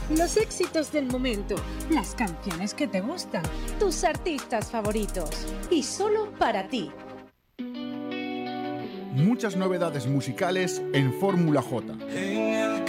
Los éxitos del momento, las canciones que te gustan, tus artistas favoritos y solo para ti. Muchas novedades musicales en Fórmula J.